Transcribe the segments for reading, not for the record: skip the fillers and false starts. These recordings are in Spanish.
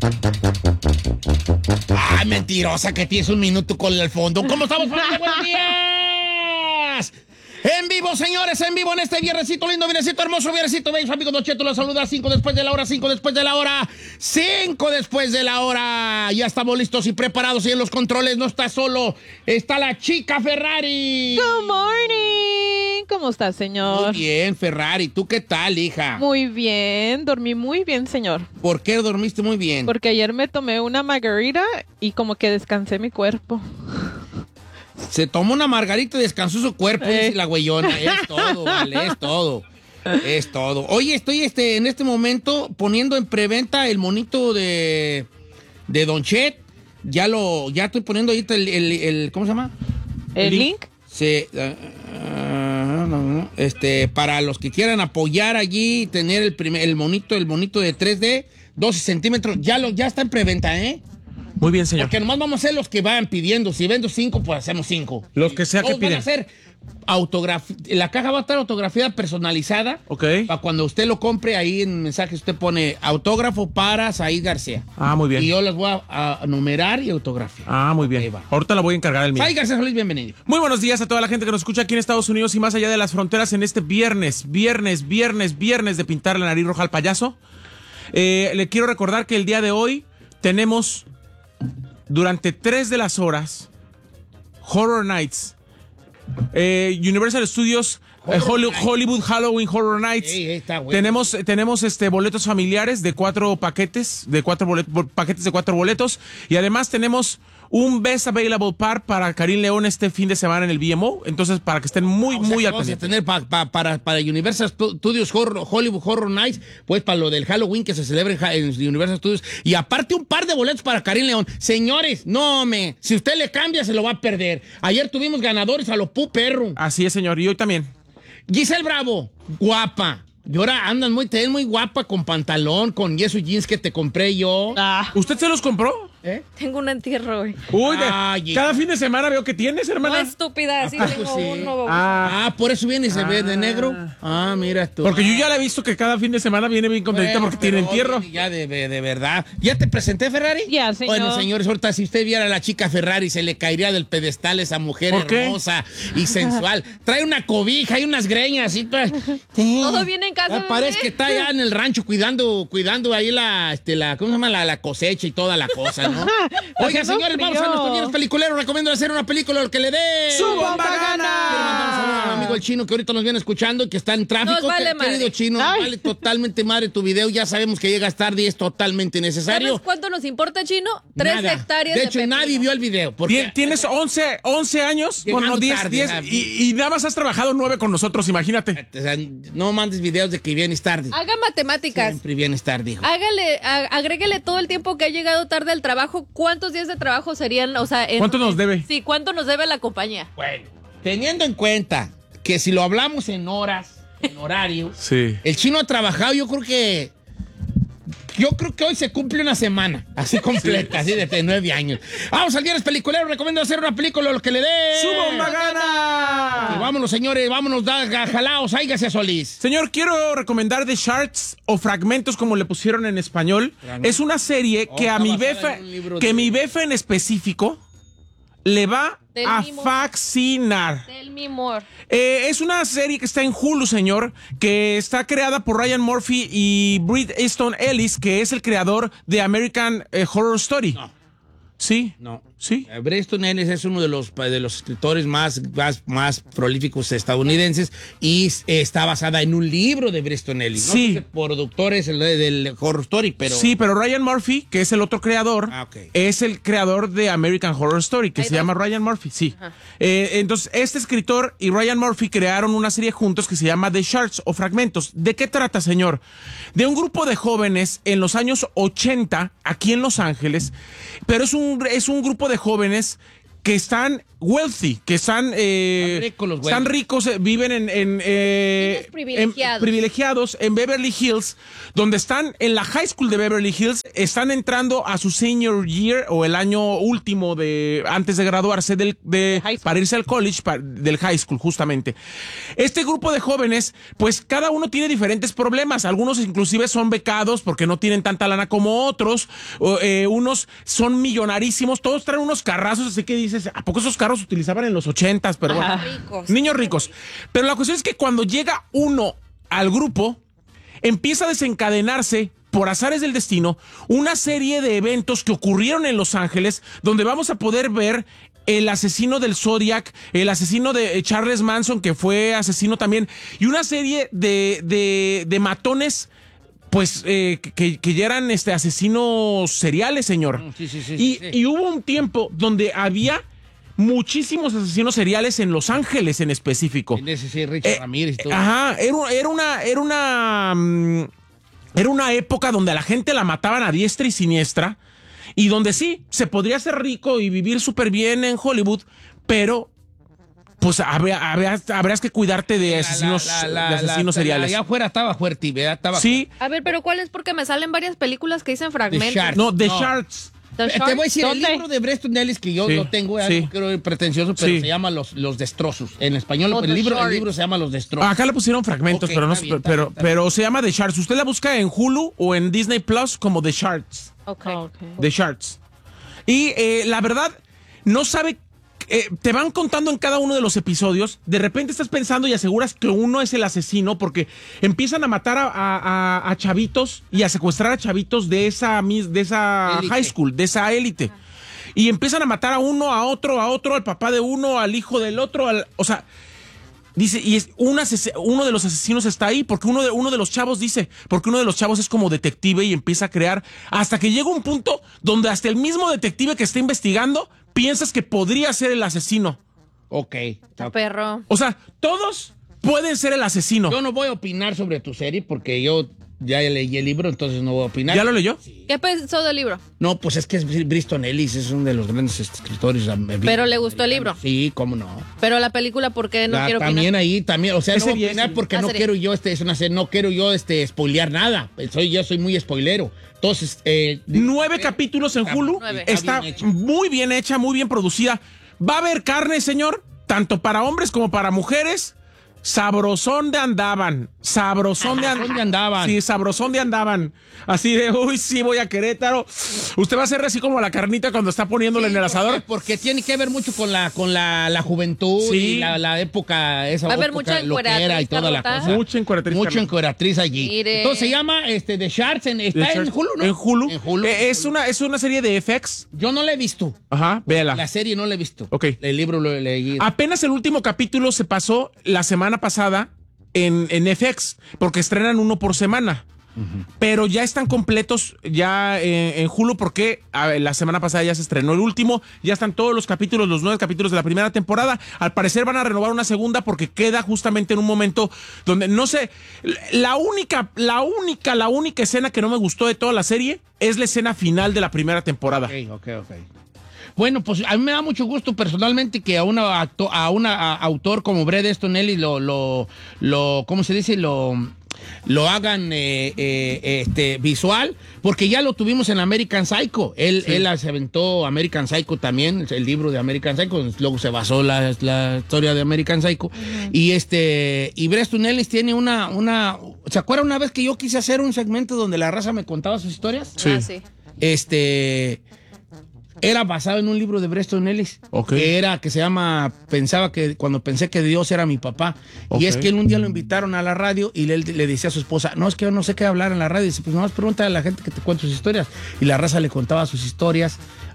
¡Ay, mentirosa, que tienes un minuto con el fondo! ¿Cómo estamos, familia? ¡Buenos días! En vivo, señores, en vivo en este viernesito lindo, viernesito hermoso, viernesito bello. Amigo Don Cheto los saluda 5 después de la hora, 5 después de la hora, 5 después de la hora. Ya estamos listos y preparados y en los controles no está solo, está la chica Ferrari. Good morning. ¿Cómo estás, señor? Muy bien, Ferrari. ¿Tú qué tal, hija? Muy bien, dormí muy bien, señor. ¿Por qué dormiste muy bien? Porque ayer me tomé una margarita y como que descansé mi cuerpo. Se tomó una margarita y descansó su cuerpo, dice la güeyona. Es todo, vale, es todo. Es todo. Oye, estoy en este momento poniendo en preventa el monito de Don Chet. Ya estoy poniendo ahorita el ¿cómo se llama? ¿El link? Sí. Para los que quieran apoyar allí, tener el monito de 3D, 12 centímetros, ya está en preventa, ¿eh? Muy bien, señor. Porque nomás vamos a hacer los que vayan pidiendo. Si vendo 5, pues hacemos 5. Los que sea que piden. Van a hacer la caja va a estar autografiada, personalizada. Ok. Para cuando usted lo compre, ahí en mensaje usted pone autógrafo para Said García. Ah, muy bien. Y yo las voy a numerar y autografiar. Ah, muy bien. Ahorita la voy a encargar el mío. Said García Solís, bienvenido. Muy buenos días a toda la gente que nos escucha aquí en Estados Unidos y más allá de las fronteras en este viernes de pintar la nariz roja al payaso. Le quiero recordar que el día de hoy tenemos durante 3 de las horas Horror Nights, Universal Studios, Hollywood Halloween Horror Nights. Está bueno. Tenemos boletos familiares de 4 paquetes, paquetes de 4 boletos, y además tenemos un Best Available Par para Karim León este fin de semana en el BMO. Entonces, para que estén muy al pendiente. Vamos a tener para Universal Studios Hollywood Horror Nights, pues para lo del Halloween que se celebra en Universal Studios. Y aparte un par de boletos para Karim León. Señores, si usted le cambia, se lo va a perder. Ayer tuvimos ganadores a lo perro. Así es, señor. Y hoy también. Giselle Bravo, guapa. Y ahora te ves muy guapa con pantalón, con esos jeans que te compré yo. ¿Usted se los compró? Tengo un entierro hoy. Uy, cada fin de semana veo que tienes, hermana. No, estúpida, sí tengo uno. Por eso viene y se ve de negro. Mira tú. Porque yo ya la he visto que cada fin de semana viene bien contenta porque tiene entierro. Ya de verdad. ¿Ya te presenté, Ferrari? Ya, señor. Bueno, señores, ahorita si usted viera a la chica Ferrari, se le caería del pedestal esa mujer hermosa y sensual. Trae una cobija y unas greñas. Todo viene en casa. Parece que está allá en el rancho cuidando ahí ¿cómo se llama? La cosecha y toda la cosa, ¿no? Oiga, señores, vamos a nuestros bienes peliculeros. Recomiendo hacer una película lo que le dé ¡su bomba gana! Quiero mandar un saludo a mi amigo el Chino que ahorita nos viene escuchando y que está en tráfico. Nos vale madre. Querido Chino, vale totalmente madre tu video. Ya sabemos que llegas tarde y es totalmente necesario. ¿Sabes cuánto nos importa, Chino? 3 hectáreas de hecho, nadie vio el video. Tienes 11 años, bueno, 10 y nada más has trabajado 9 con nosotros, imagínate. O sea, no mandes videos de que vienes tarde. Haga matemáticas. Siempre vienes tarde, hijo. Agréguele todo el tiempo que ha llegado tarde al trabajo. ¿Cuántos días de trabajo serían? O sea, ¿cuánto nos debe? Sí, ¿cuánto nos debe la compañía? Bueno, teniendo en cuenta que si lo hablamos en horas, en horario, sí. El Chino ha trabajado, yo creo que hoy se cumple una semana, así completa, así de 9 años. Vamos al viernes peliculero, recomiendo hacer una película, lo que le dé ¡su bomba gana! Y vámonos, señores, vámonos, jalaos, háigase Solís. Señor, quiero recomendar The Shards o Fragmentos, como le pusieron en español. Es una serie que a mi befa en específico le va a fascinar. Tell me more. Es una serie que está en Hulu, señor, que está creada por Ryan Murphy y Bret Easton Ellis, que es el creador de American Horror Story. No. ¿Sí? No. ¿Sí? Bret Easton Ellis es uno de los escritores más prolíficos estadounidenses y está basada en un libro de Bret Easton Ellis. Sí. No sé, productor es el del Horror Story, pero... Sí, pero Ryan Murphy, que es el otro creador, es el creador de American Horror Story, que se llama Ryan Murphy, sí. Entonces, este escritor y Ryan Murphy crearon una serie juntos que se llama The Shards o Fragmentos. ¿De qué trata, señor? De un grupo de jóvenes en los años 80, aquí en Los Ángeles, pero es un grupo de jóvenes que están wealthy, que están ricos los güeyes. están ricos, viven en privilegiados en Beverly Hills, donde están en la high school de Beverly Hills, están entrando a su senior year o el año último antes de graduarse para irse al college del high school, justamente. Este grupo de jóvenes, pues cada uno tiene diferentes problemas. Algunos inclusive son becados porque no tienen tanta lana como otros. Unos son millonarísimos, todos traen unos carrazos, así que dices, ¿a poco esos carros se utilizaban en los 80s? Pero bueno, niños ricos. Pero la cuestión es que cuando llega uno al grupo, empieza a desencadenarse, por azares del destino, una serie de eventos que ocurrieron en Los Ángeles, donde vamos a poder ver el asesino del Zodiac, el asesino de Charles Manson, que fue asesino también, y una serie de matones, pues, que ya eran asesinos seriales, señor. Y hubo un tiempo donde había muchísimos asesinos seriales en Los Ángeles en específico. Sí, Richard Ramírez y todo. Ajá, era una época donde a la gente la mataban a diestra y siniestra, y donde sí, se podría ser rico y vivir súper bien en Hollywood, pero pues habrías que cuidarte de asesinos, seriales. Allá afuera estaba fuerte, ¿verdad? Sí. A ver, pero ¿cuál es? Porque me salen varias películas que dicen fragmentos. The Sharks. Te voy a decir, el libro de Breston Ellis, que yo lo tengo, no quiero ir pretencioso, pero se llama Los Destrozos. En español, el libro se llama Los Destrozos. Acá le pusieron fragmentos, pero se llama The Sharks. Usted la busca en Hulu o en Disney Plus como The Sharks. The Sharks. Y la verdad, no sabe... te van contando en cada uno de los episodios, de repente estás pensando y aseguras que uno es el asesino porque empiezan a matar a chavitos y a secuestrar a chavitos de esa high school, de esa élite. Y empiezan a matar a uno, a otro, al papá de uno, al hijo del otro, o sea, dice, y uno de los asesinos está ahí porque uno de los chavos dice, porque uno de los chavos es como detective y empieza a crear, hasta que llega un punto donde hasta el mismo detective que está investigando piensas que podría ser el asesino. Ok. Perro. O sea, todos pueden ser el asesino. Yo no voy a opinar sobre tu serie porque yo ya leí el libro, entonces no voy a opinar. ¿Ya lo leyó? Sí. ¿Qué pensó del libro? No, pues es que es Breston Ellis, es uno de los grandes escritores. ¿Pero le gustó el libro? Sí, cómo no. Pero la película, ¿por qué no quiero opinar? También, o sea, no voy a opinar porque no quiero yo, no quiero yo spoilear nada. Yo soy muy spoilero. Entonces, 9 capítulos en Hulu. 9. Está muy bien hecha, muy bien producida. Va a haber carne, señor, tanto para hombres como para mujeres. Sabrosón de andaban. Sí, sabrosón de andaban. Así de, uy, sí, voy a Querétaro. Usted va a ser así como la carnita cuando está poniéndola en el asador. Porque tiene que ver mucho con la juventud y la época, esa va a haber época mucha loquera y toda la cosa. Mucha encueratriz allí. Mire. Entonces se llama The Sharks, está en Hulu, ¿no? En Hulu. Es una serie de FX. Yo no la he visto. Ajá, véala. La serie no la he visto. Ok. El libro lo he leído. Apenas el último capítulo se pasó la semana pasada en FX, porque estrenan uno por semana. Pero ya están completos ya en Hulu porque la semana pasada ya se estrenó el último, ya están todos los 9 capítulos de la primera temporada. Al parecer van a renovar una segunda porque queda justamente en un momento donde, no sé, la única escena que no me gustó de toda la serie es la escena final de la primera temporada. Ok. Bueno, pues a mí me da mucho gusto personalmente que a un autor como Breston Ellis ¿cómo se dice? Lo hagan visual, porque ya lo tuvimos en American Psycho. Él se aventó American Psycho también, el libro de American Psycho, luego se basó la historia de American Psycho. Y Breston Ellis tiene ¿se acuerda una vez que yo quise hacer un segmento donde la raza me contaba sus historias? Sí. Era basado en un libro de Breston Ellis, que se llama Cuando pensé que Dios era mi papá. Y es que él un día lo invitaron a la radio y él le decía a su esposa, no, es que yo no sé qué hablar en la radio. Y dice, pues nomás pregunta a la gente que te cuenta sus historias. Y la raza le contaba sus historias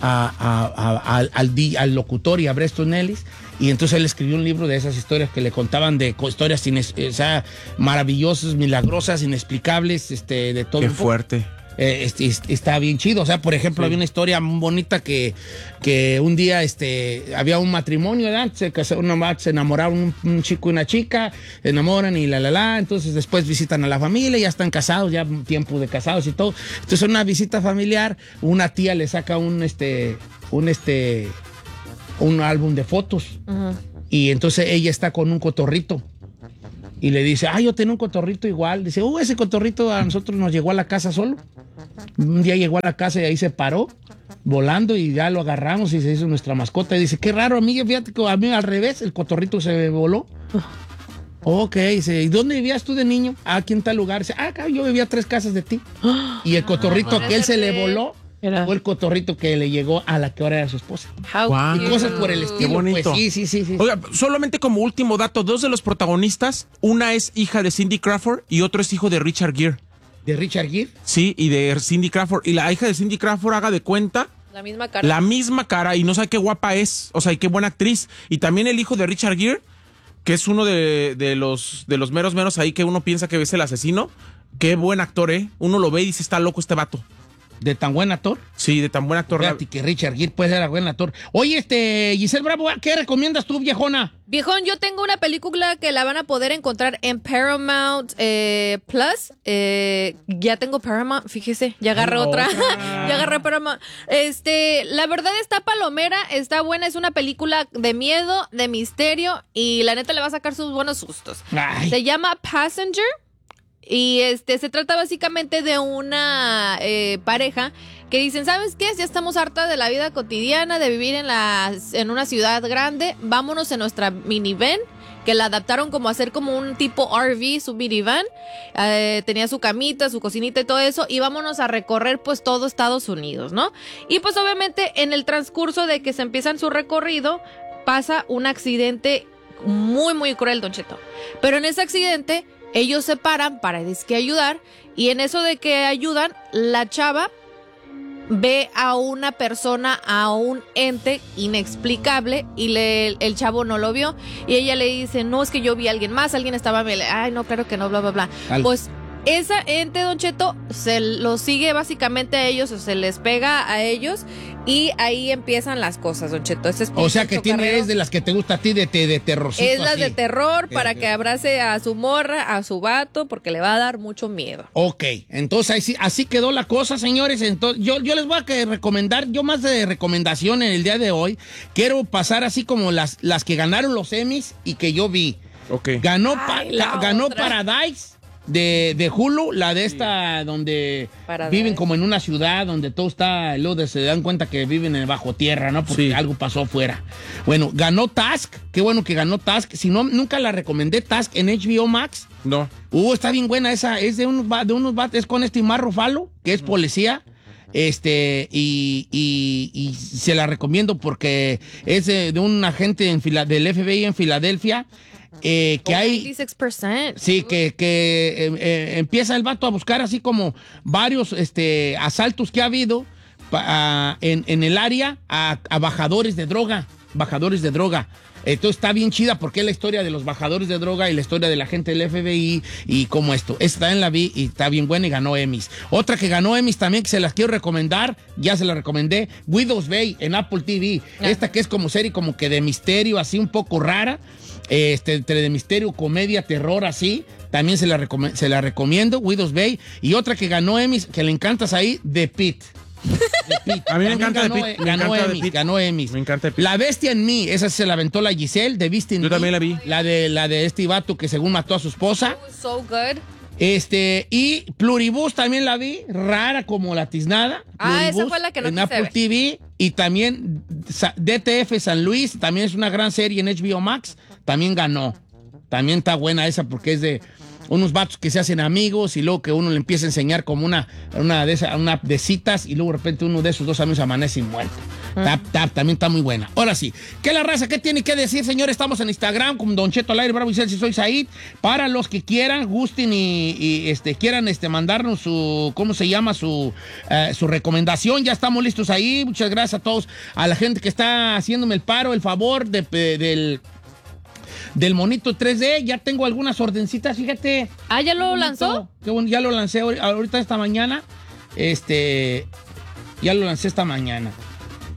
al locutor y a Breston Ellis. Y entonces él escribió un libro de esas historias que le contaban de historias maravillosas, milagrosas, inexplicables, de todo. Qué fuerte. Está bien chido. O sea, por ejemplo, había una historia muy bonita que un día había un matrimonio, ¿verdad? Se enamoraron un chico y una chica, se enamoran y entonces después visitan a la familia, ya están casados, ya tiempo de casados y todo. Entonces en una visita familiar, una tía le saca un un álbum de fotos. Y entonces ella está con un cotorrito. Y le dice, yo tenía un cotorrito igual. Dice, ese cotorrito a nosotros nos llegó a la casa solo. Un día llegó a la casa y ahí se paró, volando, y ya lo agarramos y se hizo nuestra mascota. Y dice, qué raro, amiga, fíjate que a mí al revés, el cotorrito se voló. Ok, dice, ¿y dónde vivías tú de niño? Aquí en tal lugar. Dice, acá yo vivía 3 casas de ti. Y el cotorrito que él se le voló fue el cotorrito que le llegó a la que ahora era su esposa. Wow. Y cosas por el estilo. Qué bonito. Pues, sí. Oiga, solamente como último dato, 2 de los protagonistas, una es hija de Cindy Crawford y otro es hijo de Richard Gere. ¿De Richard Gere? Sí, y de Cindy Crawford. Y la hija de Cindy Crawford, haga de cuenta, La misma cara. la misma cara, y no sabe qué guapa es, o sea, y qué buena actriz. Y también el hijo de Richard Gere, que es uno de los meros ahí que uno piensa que es el asesino. Qué buen actor, ¿eh? Uno lo ve y dice, está loco este vato. ¿De tan buen actor? Sí, de tan buen actor. Fíjate que Richard Gere puede ser buen actor. Oye, Giselle Bravo, ¿qué recomiendas tú, viejona? Viejón, yo tengo una película que la van a poder encontrar en Paramount Plus. Ya tengo Paramount, fíjese, ya agarré otra. Ya agarré Paramount. La verdad está palomera, está buena, es una película de miedo, de misterio, y la neta le va a sacar sus buenos sustos. Ay. Se llama Passenger. Y se trata básicamente de una pareja que dicen, ¿sabes qué? Ya estamos hartas de la vida cotidiana, de vivir en una ciudad grande, vámonos en nuestra minivan, que la adaptaron como a hacer como un tipo RV, su minivan. Tenía su camita, su cocinita y todo eso, y vámonos a recorrer pues todo Estados Unidos, ¿no? Y pues obviamente en el transcurso de que se empiezan su recorrido, pasa un accidente muy, muy cruel, Don Cheto. Pero en ese accidente ellos se paran para disque ayudar, y en eso de que ayudan, la chava ve a una persona, a un ente inexplicable, y el chavo no lo vio, y ella le dice, no, es que yo vi a alguien más, alguien estaba, ay, no, claro que no, bla, bla, bla. Pues esa ente, Don Cheto, se lo sigue básicamente a ellos, o se les pega a ellos, y ahí empiezan las cosas, Don Cheto. O sea que es de las que te gusta a ti de terrorcito. Es las así. de terror, para que abrace a su morra, a su vato, porque le va a dar mucho miedo. Ok, entonces así quedó la cosa, señores. Entonces, yo les voy a recomendar, yo más de recomendación en el día de hoy, quiero pasar así como las que ganaron los Emmys y que yo vi. Ok. Ganó otra. Paradise de Hulu, la de esta donde Paradise. viven como en una ciudad donde todo está, luego se dan cuenta que viven bajo tierra, ¿no? Porque algo pasó afuera. Bueno, ganó Task, qué bueno que ganó Task. Si no, nunca la recomendé, Task en HBO Max. No. Está bien buena esa, es de unos es con Mark Ruffalo, que es policía. Y se la recomiendo porque es de un agente del FBI en Filadelfia. Que hay 26%. sí, que empieza el vato a buscar así como varios asaltos que ha habido en el área a bajadores de droga. Entonces está bien chida porque es la historia de los bajadores de droga y la historia de la gente del FBI y como esto. Esta también la vi y está bien buena y ganó Emmys. Otra que ganó Emmys también que se las quiero recomendar, ya se la recomendé, Widow's Bay en Apple TV. Esta que es como serie como que de misterio, así un poco rara. Entre de misterio, comedia, terror, así. También se la recomiendo, Widow's Bay. Y otra que ganó Emmys, que le encantas ahí, The Pitt. A mí me encanta The Pitt. Ganó Emmys. Me encanta The Pitt. La Bestia en mí, esa se la aventó la Giselle, de Beast in Yo Me. también la vi. La de este vato que según mató a su esposa. So good. Y Pluribus también la vi, rara como la tiznada. Esa fue la que no en quise Apple ver. TV. Y también DTF San Luis, también es una gran serie en HBO Max, también ganó. También está buena esa porque es de unos vatos que se hacen amigos y luego que uno le empieza a enseñar como una de citas y luego de repente uno de esos dos amigos amanece muerto. También está muy buena. Ahora sí, ¿qué la raza? ¿Qué tiene que decir, señores? Estamos en Instagram con Don Cheto al aire, Bravo y Celsi, soy Said. Para los que quieran, gusten y quieran mandarnos su, ¿cómo se llama? Su recomendación. Ya estamos listos ahí. Muchas gracias a todos, a la gente que está haciéndome el paro, el favor del monito 3D. Ya tengo algunas ordencitas, fíjate. ¿Ya lo lanzó? Qué bueno, ya lo lancé ahorita esta mañana. Ya lo lancé esta mañana.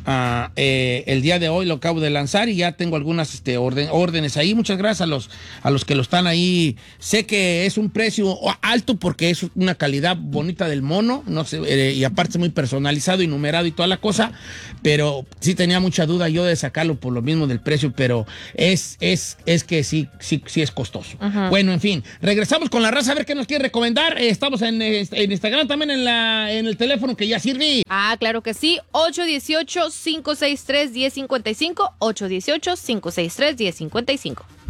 el día de hoy lo acabo de lanzar y ya tengo algunas órdenes ahí. Muchas gracias a los que lo están ahí. Sé que es un precio alto porque es una calidad bonita del mono, no sé, y aparte es muy personalizado y numerado y toda la cosa, pero sí tenía mucha duda yo de sacarlo por lo mismo del precio, pero es que sí es costoso. Bueno, en fin, regresamos con la raza a ver qué nos quiere recomendar. Estamos en Instagram también en el teléfono que ya sirve. Ah, claro que sí. 818-563-1055. 818-563-1055.